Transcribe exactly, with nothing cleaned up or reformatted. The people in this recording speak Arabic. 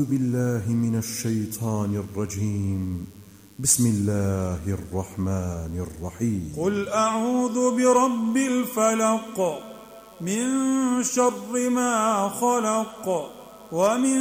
بالله من الشيطان الرجيم. بسم الله الرحمن الرحيم. قل أعوذ برب الفلق من شر ما خلق ومن